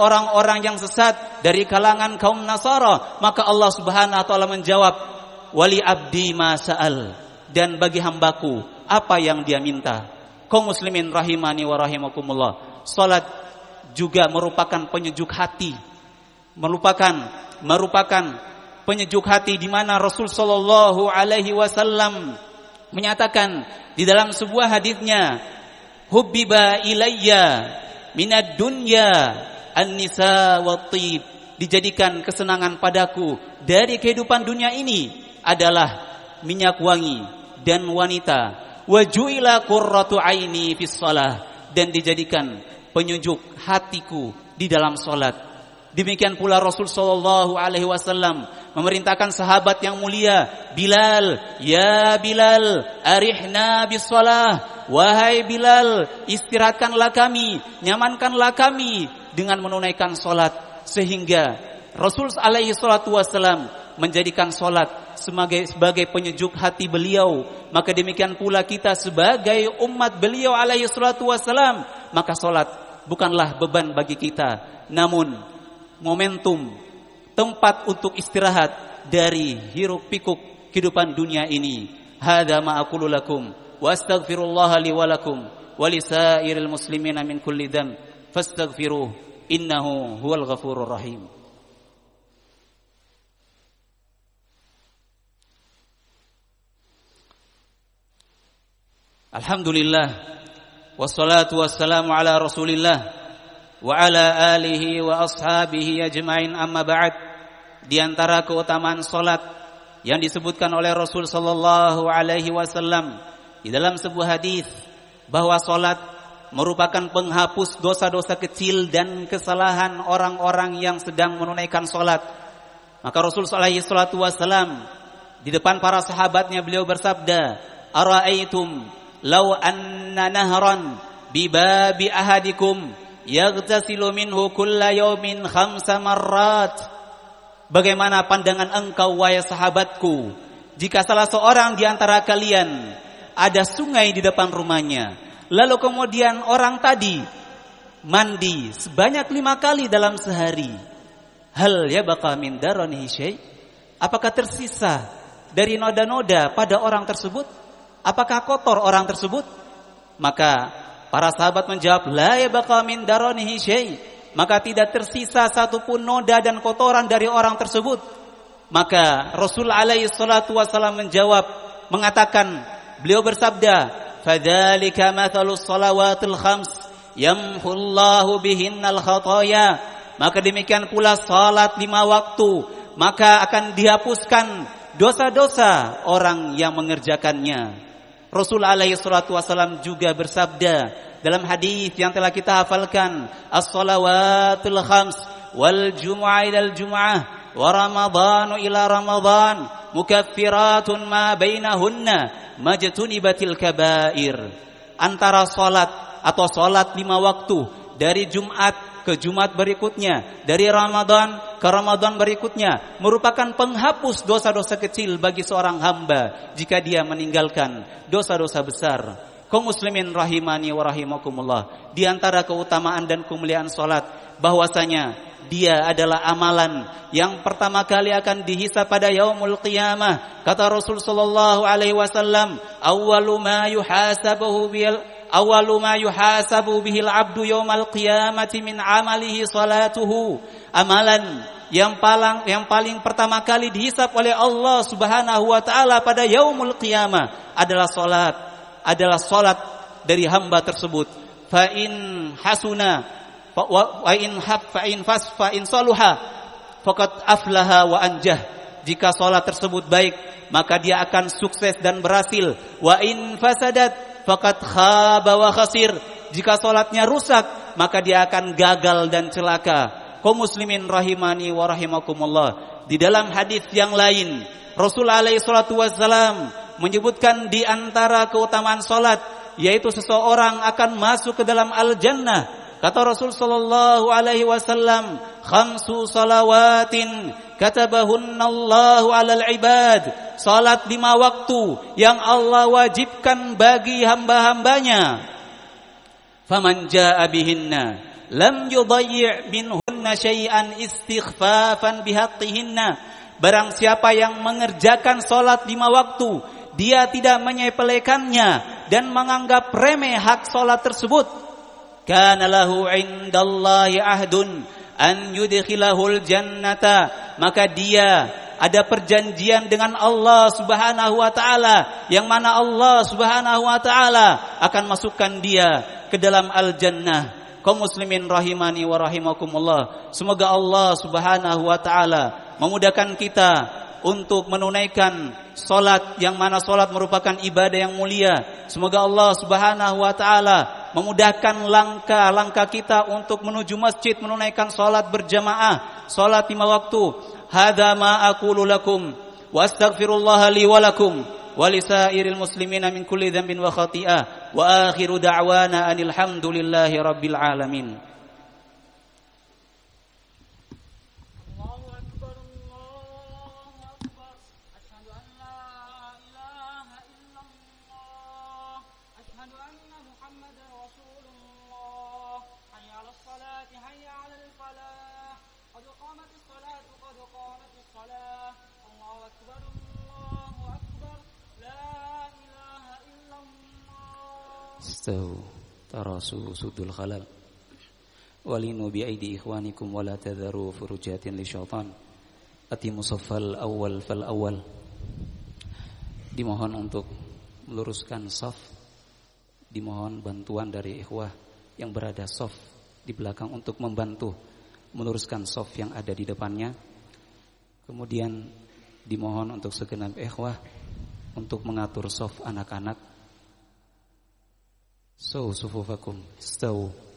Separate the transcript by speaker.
Speaker 1: orang-orang yang sesat dari kalangan kaum Nasara. Maka Allah Subhanahu wa taala menjawab, wali abdi ma sa'al, dan bagi hambaku apa yang dia minta. Kaum muslimin rahimani wa rahimakumullah, salat juga merupakan penyejuk hati, merupakan penyejuk hati, di mana Rasul sallallahu alaihi wasallam menyatakan di dalam sebuah hadisnya, hubbiba ilayya minad dunya an-nisa wa thib, dijadikan kesenangan padaku dari kehidupan dunia ini adalah minyak wangi dan wanita. Wa ju'ila qurratu aini fis shalah, dan dijadikan penyejuk hatiku di dalam salat. Demikian pula Rasul sallallahu alaihi wasallam memerintahkan sahabat yang mulia, Bilal, ya Bilal, arihna bis shalah, wahai Bilal, istirahatkanlah kami, nyamankanlah kami dengan menunaikan salat. Sehingga Rasul alaihi salatu wasallam menjadikan salat sebagai penyejuk hati beliau. Maka demikian pula kita sebagai umat beliau alaihi salatu wasallam, maka salat bukanlah beban bagi kita, namun momentum, tempat untuk istirahat dari hiruk pikuk kehidupan dunia ini. Hadza ma aqulu lakum wa astaghfirullaha li wa lakum wa lisairil muslimina min kulli dzamb fastaghfiruh innahu huwal ghafurur rahim. Alhamdulillah, wassalatu wassalamu ala Rasulillah wa ala alihi wa ashabihi ajma'in, amma ba'd. Di antara keutamaan salat yang disebutkan oleh Rasul sallallahu alaihi wasallam di dalam sebuah hadis, bahwa salat merupakan penghapus dosa-dosa kecil dan kesalahan orang-orang yang sedang menunaikan salat. Maka Rasul sallallahu alaihi wasallam di depan para sahabatnya beliau bersabda, ara'aitum law anna nahran bi babi ahadikum yaghtasilu minhu kulla yawmin 5 marrat. Bagaimana pandangan engkau wahai sahabatku, jika salah seorang di antara kalian ada sungai di depan rumahnya, lalu kemudian orang tadi mandi sebanyak 5 kali dalam sehari, hal yabqa min daranihi syai', apakah tersisa dari noda-noda pada orang tersebut? Apakah kotor orang tersebut? Maka para sahabat menjawab, la yabqa min daranihi syai', maka tidak tersisa satupun noda dan kotoran dari orang tersebut. Maka Rasul alaihi salatu wasallam menjawab, mengatakan, beliau bersabda, fadzalika mathalus salawatil khams yamhullahu bihinnal khataya. Maka demikian pula salat 5 waktu, maka akan dihapuskan dosa-dosa orang yang mengerjakannya. Rasul alaihi salatu wasallam juga bersabda dalam hadis yang telah kita hafalkan, as-salawatul khams wal jumu'ah ilal jumu'ah wa ramadhanu ila ramadhan mukaffiratun ma bainahunna majtunibatil kabair. Antara salat atau salat 5 waktu dari Jumat ke Jumat berikutnya, dari Ramadan ke Ramadan berikutnya, merupakan penghapus dosa-dosa kecil bagi seorang hamba jika dia meninggalkan dosa-dosa besar. Kaum muslimin rahimani wa rahimakumullah, di antara keutamaan dan kemuliaan salat, bahwasanya dia adalah amalan yang pertama kali akan dihisab pada yaumul qiyamah. Kata Rasul sallallahu alaihi wasallam, awwalu ma yuhasabu bihil abdu yaumal qiyamati min amalihi salatuhu. Amalan yang paling pertama kali dihisab oleh Allah Subhanahu wa taala pada yaumul qiyamah adalah salat dari hamba tersebut. Fa in hasuna fa in saluha faqad aflaha wa anjah. Jika salat tersebut baik, maka dia akan sukses dan berhasil. Wa in fasadat faqad khaba wa khasir. Jika salatnya rusak, maka dia akan gagal dan celaka. Kaum muslimin rahimani wa rahimakumullah, di dalam hadis yang lain Rasul alaihi salatu wasallam menyebutkan di antara keutamaan salat, yaitu seseorang akan masuk ke dalam al-jannah. Kata Rasul sallallahu alaihi wasallam, 5 salawatin katabahunallahu 'alal ibad. Salat 5 waktu yang Allah wajibkan bagi hamba-hambanya. Faman jaa bihinna lam yudayyi' minhunna yaf'alunna syai'an istighfafan bihaqqihinna. Barang siapa yang mengerjakan salat 5 waktu, dia tidak menyepelekannya dan menganggap remeh hak salat tersebut, kana lahu 'indallahi ahdun an yudkhilahul jannata, maka dia ada perjanjian dengan Allah Subhanahu wa taala, yang mana Allah Subhanahu wa taala akan masukkan dia ke dalam al-jannah. Kaum muslimin rahimani wa rahimakumullah, semoga Allah Subhanahu wa taala memudahkan kita untuk menunaikan salat, yang mana salat merupakan ibadah yang mulia. Semoga Allah Subhanahu wa taala memudahkan langkah-langkah kita untuk menuju masjid menunaikan salat berjamaah, salat 5 waktu. Hadza ma aqulu lakum wa astaghfirullah li wa lakum wa lisairil muslimina min kulli dhanbin wa khati'ah, wa akhiru da'wana anil hamdulillahi rabbil alamin. Istawu tarasu sudul khalal walinu bi aidi ikhwanikum wala tadharu furujatin li syaitan atimu saffal awal fal awal. Dimohon untuk meluruskan saf, dimohon bantuan dari ikhwah yang berada saf di belakang untuk membantu meluruskan saf yang ada di depannya. Kemudian dimohon untuk segenap ikhwah untuk mengatur saf anak-anak. Sufufakum istawu